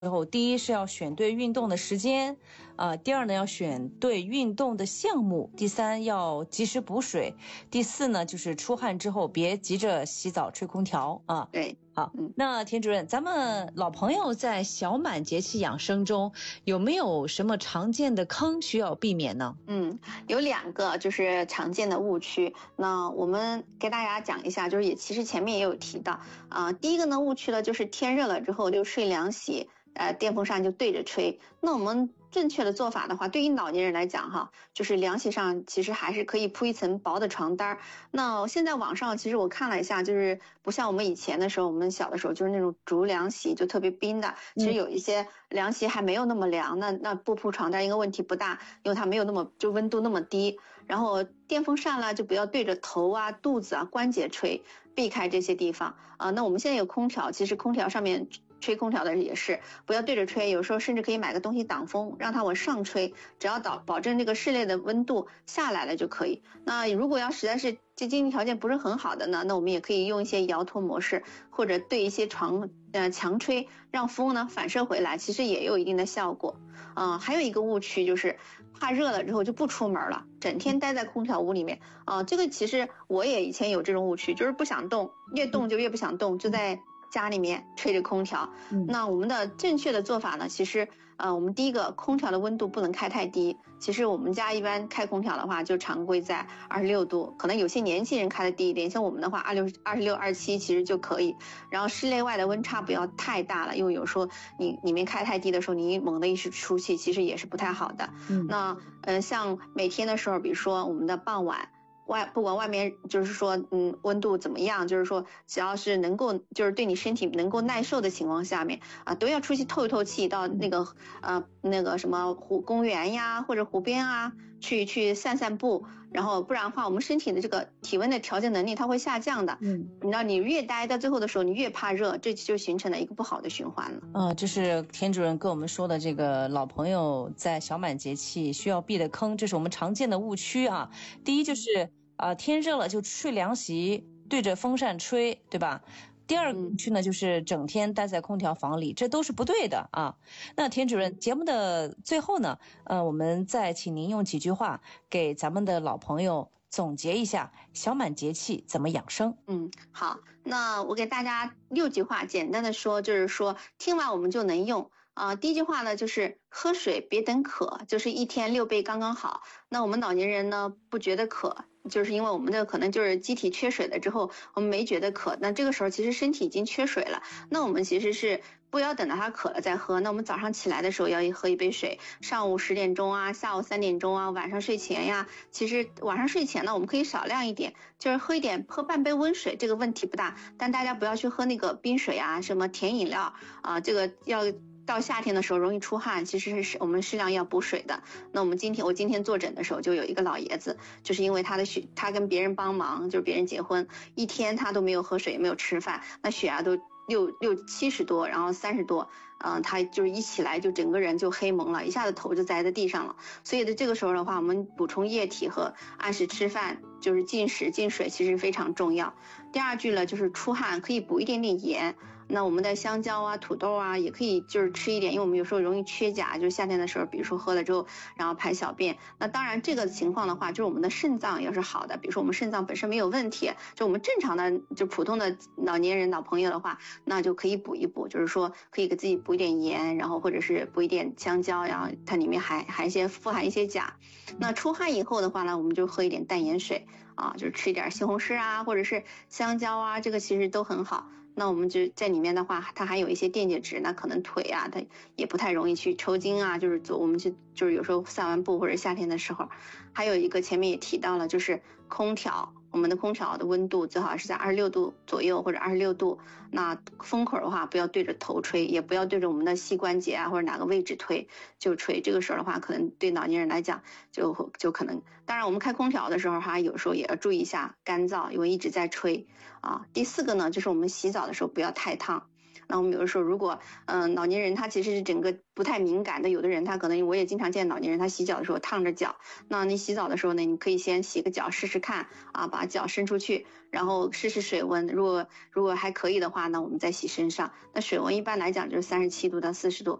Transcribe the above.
后，第一是要选对运动的时间，第二呢要选对运动的项目，第三要及时补水，第四呢就是出汗之后别急着洗澡吹空调啊。 对， 好，那田主任，咱们老朋友在小满节气养生中有没有什么常见的坑需要避免呢？ 有2个就是常见的误区，那我们给大家讲一下，就是其实前面也有提到第一个呢误区呢就是天热了之后就睡凉席，电风扇就对着吹。那我们正确的做法的话，对于老年人来讲就是凉席上其实还是可以铺一层薄的床单。那现在网上其实我看了一下，就是不像我们以前的时候，我们小的时候就是那种竹凉席就特别冰的，其实有一些凉席还没有那么凉，那不铺床单应该问题不大，因为它没有那么就温度那么低。然后电风扇呢就不要对着头啊、肚子啊、关节吹，避开这些地方那我们现在有空调，其实空调上面吹空调的也是不要对着吹，有时候甚至可以买个东西挡风，让它往上吹，只要保证这个室内的温度下来了就可以。那如果要实在是这经济条件不是很好的呢，那我们也可以用一些摇头模式，或者对一些强吹，让风呢反射回来，其实也有一定的效果。还有一个误区就是怕热了之后就不出门了，整天待在空调屋里面这个其实我也以前有这种误区，就是不想动，越动就越不想动，就在家里面吹着空调。那我们的正确的做法呢，其实我们第一个，空调的温度不能开太低。其实我们家一般开空调的话就常规在26度，可能有些年轻人开的低一点，像我们的话26、27其实就可以。然后室内外的温差不要太大了，因为有时候你里面开太低的时候，你猛的一时出气其实也是不太好的。那像每天的时候，比如说我们的傍晚不管外面就是说温度怎么样，就是说只要是能够就是对你身体能够耐受的情况下面都要出去透一透气，到那个什么公园呀或者湖边啊去散散步，然后不然的话我们身体的这个体温的调节能力它会下降的。你知道你越待到最后的时候你越怕热，这就形成了一个不好的循环了。 这是田主任跟我们说的这个老朋友在小满节气需要避的坑，这是我们常见的误区啊。第一就是天热了就睡凉席，对着风扇吹，对吧？第二个误区呢就是整天待在空调房里，这都是不对的啊。那田主任，节目的最后呢我们再请您用几句话给咱们的老朋友总结一下小满节气怎么养生。 好，那我给大家6句话简单的说，就是说听完我们就能用第一句话呢就是喝水别等渴，就是1天6杯刚刚好。那我们老年人呢不觉得渴，就是因为我们的可能就是机体缺水了之后我们没觉得渴，那这个时候其实身体已经缺水了，那我们其实是不要等到它渴了再喝。那我们早上起来的时候要喝一杯水，上午10点钟啊，下午3点钟啊，晚上睡前呀，其实晚上睡前呢我们可以少量一点，就是喝半杯温水，这个问题不大，但大家不要去喝那个冰水啊什么甜饮料这个要到夏天的时候容易出汗，其实是我们适量要补水的。那我今天坐诊的时候就有一个老爷子，就是因为他跟别人帮忙，就是别人结婚1天他都没有喝水也没有吃饭，那血压都70多，然后30多他就是一起来就整个人就黑蒙了，一下子头就栽在地上了。所以这个时候的话，我们补充液体和按时吃饭，就是进食进水其实非常重要。第二句呢就是出汗可以补一点点盐，那我们的香蕉啊土豆啊也可以就是吃一点，因为我们有时候容易缺钾，就是夏天的时候比如说喝了之后然后排小便。那当然这个情况的话，就是我们的肾脏要是好的，比如说我们肾脏本身没有问题，就我们正常的就普通的老年人老朋友的话，那就可以补一补，就是说可以给自己补一点盐，然后或者是补一点香蕉，然后它里面富含一些钾。那出汗以后的话呢，我们就喝一点淡盐水就是吃一点西红柿啊或者是香蕉啊，这个其实都很好。那我们就在里面的话它还有一些电解质，那可能腿啊它也不太容易去抽筋啊，就是我们就是有时候散完步或者夏天的时候。还有一个前面也提到了，就是空调，我们的空调的温度最好是在26度左右或者26度，那风口的话不要对着头吹，也不要对着我们的膝关节啊或者哪个位置就吹，这个时候的话可能对老年人来讲就可能。当然我们开空调的时候有时候也要注意一下干燥，因为一直在吹第4个呢就是我们洗澡的时候不要太烫那我们比如说，如果老年人他其实是整个不太敏感的，有的人他可能我也经常见老年人他洗脚的时候烫着脚，那你洗澡的时候呢，你可以先洗个脚试试看啊，把脚伸出去，然后试试水温，如果还可以的话呢，我们再洗身上。那水温一般来讲就是37度到40度。